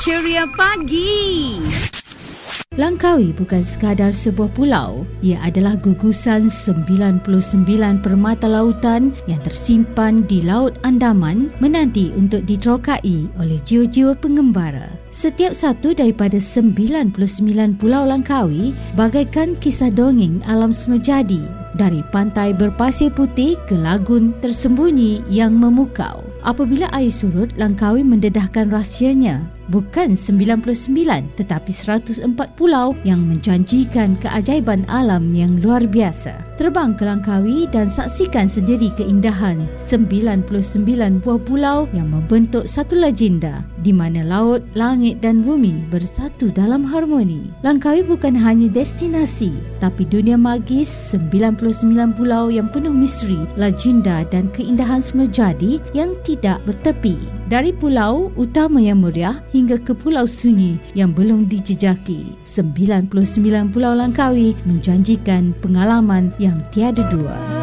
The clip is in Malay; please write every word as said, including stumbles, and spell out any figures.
Ceria Pagi. Langkawi bukan sekadar sebuah pulau, ia adalah gugusan sembilan puluh sembilan permata lautan yang tersimpan di Laut Andaman menanti untuk diterokai oleh jiwa-jiwa pengembara. Setiap satu daripada sembilan puluh sembilan pulau Langkawi bagaikan kisah dongeng alam semula jadi, dari pantai berpasir putih ke lagun tersembunyi yang memukau. Apabila air surut, Langkawi mendedahkan rahsianya. Bukan sembilan puluh sembilan tetapi seratus empat pulau yang menjanjikan keajaiban alam yang luar biasa. Terbang ke Langkawi dan saksikan sendiri keindahan sembilan puluh sembilan buah pulau yang membentuk satu legenda di mana laut, langit dan bumi bersatu dalam harmoni. Langkawi bukan hanya destinasi tapi dunia magis sembilan puluh sembilan pulau yang penuh misteri, legenda dan keindahan semula jadi yang tidak bertepi. Dari pulau utama yang meriah hingga ke pulau sunyi yang belum dijejaki, sembilan puluh sembilan pulau Langkawi menjanjikan pengalaman yang tiada dua.